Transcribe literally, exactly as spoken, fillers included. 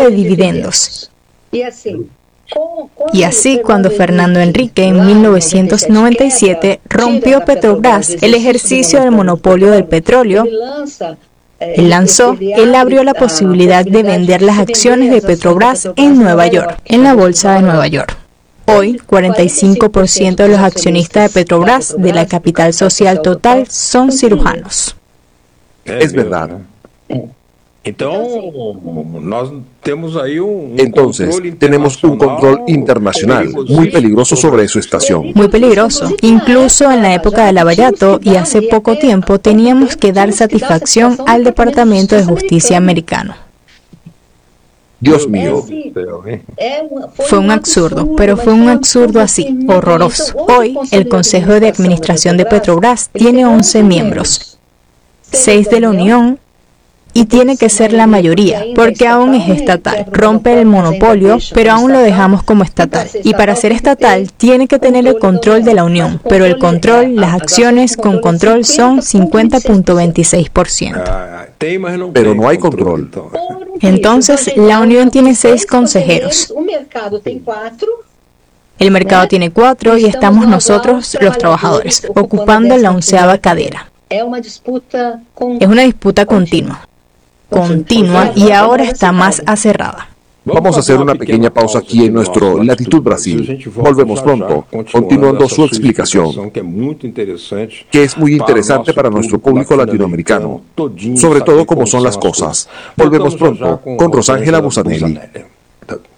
de dividendos. Y así, cuando Fernando Henrique en mil novecientos noventa y siete rompió Petrobras, el ejercicio del monopolio del petróleo, él lanzó, él abrió la posibilidad de vender las acciones de Petrobras en Nueva York, en la bolsa de Nueva York. Hoy, cuarenta y cinco por ciento de los accionistas de Petrobras, de la capital social total, son cirujanos. Es verdad. Entonces, tenemos un control internacional muy peligroso sobre su estación. Muy peligroso. Incluso en la época de Lavallato y hace poco tiempo teníamos que dar satisfacción al Departamento de Justicia americano. Dios mío. Fue un absurdo, pero fue un absurdo así, horroroso. Hoy, el Consejo de Administración de Petrobras tiene once miembros, seis de la Unión, y tiene que ser la mayoría, porque aún es estatal. Rompe el monopolio, pero aún lo dejamos como estatal. Y para ser estatal, tiene que tener el control de la Unión, pero el control, las acciones con control son cincuenta punto veintiséis por ciento. Pero no hay control. Entonces, la Unión tiene seis consejeros. El mercado tiene cuatro y estamos nosotros, los trabajadores, ocupando la onceava cadera. Es una disputa continua. Continua y ahora está más acerrada. Vamos a hacer una pequeña pausa aquí en nuestro Latitud Brasil. Volvemos pronto, continuando su explicación, que es muy interesante para nuestro público latinoamericano, sobre todo cómo son las cosas. Volvemos pronto con Rosángela Musanelli.